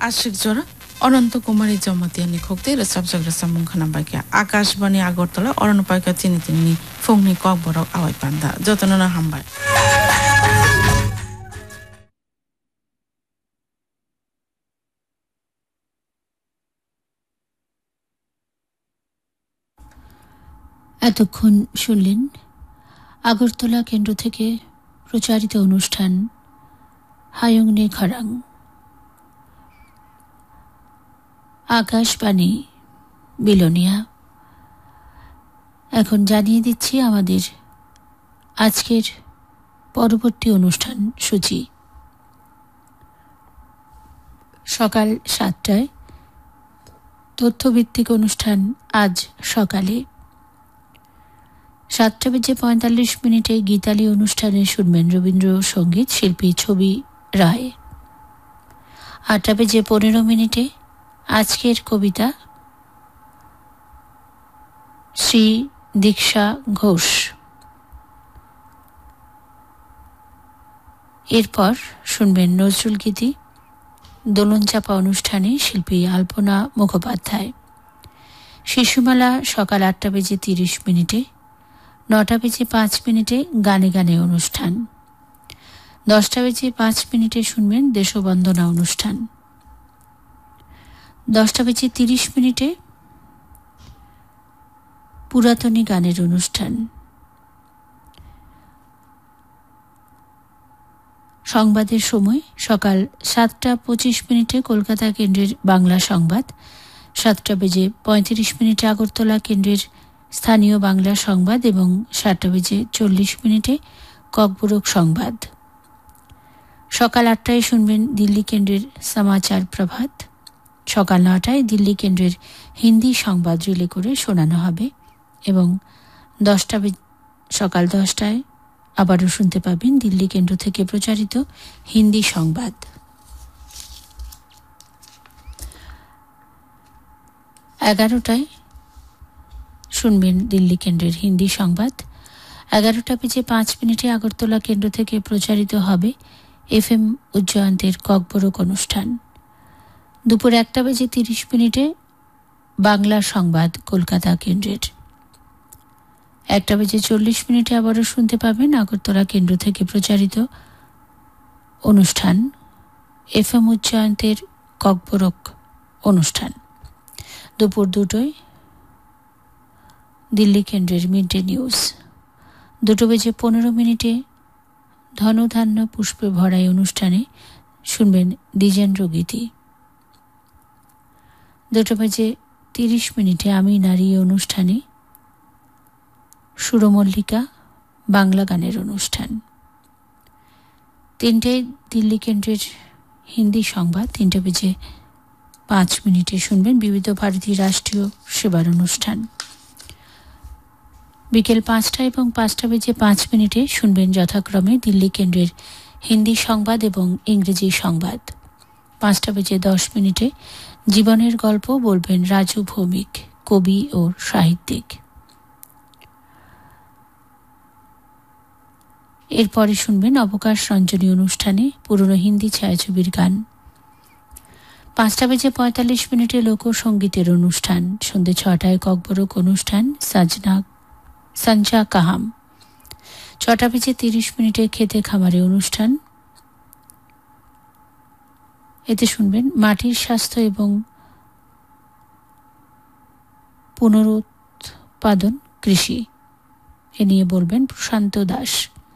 আশিক জোড়া অনন্ত কুমারী জমতিয়ানি খোকতে রসাবজাগ্রা সামুং খানাবাইকে আকাশবাণী আগরতলা অরণপাইকা চিনি চিনি ফংনি কক বরক আওয়াই পান্দা যতননা হামবাই এতক্ষণ শুনলেন আগরতলা কেন্দ্র থেকে প্রচারিত অনুষ্ঠান হায়ংনে খরাং। আকাশবাণী বিলোনিয়া। এখন জানিয়ে দিচ্ছি আমাদের আজকের পরবর্তী অনুষ্ঠান সূচি। সকাল 7টায় তথ্যভিত্তিক অনুষ্ঠান আজ সকালে। 7:45 গীতালি অনুষ্ঠানে শুনবেন রবীন্দ্রসঙ্গীত শিল্পী ছবি রায়। 8:15 আজকের কবিতা শ্রী দীক্ষা ঘোষ। এরপর শুনবেন নজরুল গীতি দোলনচাপা অনুষ্ঠানে শিল্পী আলপনা মুখোপাধ্যায়। শিশুমেলা সকাল 8:30, 9:05 গানে গানে অনুষ্ঠান। 10:05 শুনবেন দেশবন্দনা অনুষ্ঠান। 10:30 পুরাতনী গানের অনুষ্ঠান। সংবাদের সময় সকাল 7:25 কলকাতা কেন্দ্রের বাংলা সংবাদ, 7:35 আগরতলা কেন্দ্রের স্থানীয় বাংলা সংবাদ এবং 7:40 ককবরক সংবাদ। সকাল 8টায় শুনবেন দিল্লি কেন্দ্রের সমাচার প্রভাত। সকাল 9টায় দিল্লি কেন্দ্রের হিন্দি সংবাদ রিলে করে শোনানো হবে এবং সকাল 10টায় আবারও শুনতে পাবেন দিল্লি কেন্দ্র থেকে প্রচারিত হিন্দি সংবাদ। 11টায় শুনবেন দিল্লি কেন্দ্রের হিন্দি সংবাদ। 11:05 আগরতলা কেন্দ্র থেকে প্রচারিত হবে FM উজ্জয়ন্তের ককবরক অনুষ্ঠান। দুপুর 1:30 বাংলা সংবাদ কলকাতা কেন্দ্রের। 1:40 আবারও শুনতে পাবেন আগরতলা কেন্দ্র থেকে প্রচারিত অনুষ্ঠান FM উজ্জয়ন্তের ককবরক অনুষ্ঠান। দুপুর 2টায় দিল্লি কেন্দ্রের মিড ডে নিউজ। 2:15 ধনধান্য পুষ্পে ভরাই অনুষ্ঠানে শুনবেন দ্বিজেন্দ্র গীতি। 2:30 আমি নারী অনুষ্ঠানে সুরমল্লিকা বাংলা গানের অনুষ্ঠান। 3টায় দিল্লি কেন্দ্রের হিন্দি সংবাদ। 3:05 শুনবেন বিবিধ ভারতী রাষ্ট্রীয় সেবার অনুষ্ঠান। বিকেল 5টা এবং 5:05 শুনবেন যথাক্রমে দিল্লি কেন্দ্রের হিন্দি সংবাদ এবং ইংরেজি সংবাদ। 5:10 জীবনের গল্প বলবেন রাজু ভৌমিক, কবি ও সাহিত্যিক। এরপরে শুনবেন অবকাশ রঞ্জনী অনুষ্ঠানে পুরনো হিন্দি ছায়াছবির গান। 5:45 লোকসঙ্গীতের অনুষ্ঠান। সন্ধ্যে 6টায় ককবরক অনুষ্ঠান সঞ্জা কাহাম। 6:30 খেতে খামারে অনুষ্ঠান। এতে শুনবেন মাটির স্বাস্থ্য এবং পুনরুৎপাদন কৃষি, এ নিয়ে বলবেন প্রশান্ত দাস।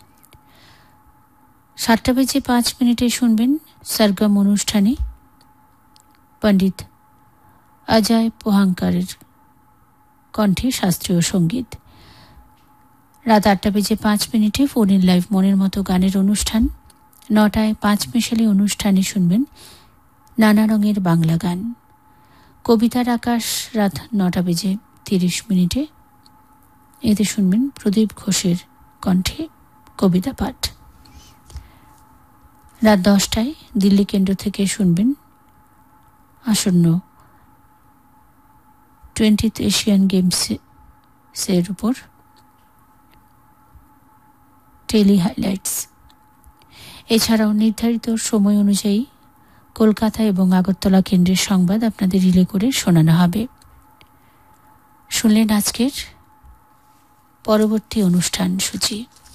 7:05 শুনবেন সরগম অনুষ্ঠানে পণ্ডিত অজয় পোহাঙ্কারের কণ্ঠে শাস্ত্রীয় সঙ্গীত। রাত 8:05 ফোন ইন লাইভ মনের মতো গানের অনুষ্ঠান। 9টায় 5 মিশালি অনুষ্ঠানে শুনবেন নানা রঙের বাংলা গান। কবিতার আকাশ রাত 9:30 এতে শুনবেন প্রদীপ ঘোষের কণ্ঠে কবিতা পাঠ। রাত 10টায় দিল্লি কেন্দ্র থেকে শুনবেন আসন্ন 20th এশিয়ান গেমসের উপর টেলি হাইলাইটস। এছাড়াও নির্ধারিত সময় অনুযায়ী কলকাতা এবং আগরতলা কেন্দ্রের সংবাদ আপনাদের রিলে করে শোনানো হবে। শুনলেন আজকের পরবর্তী অনুষ্ঠান সূচি।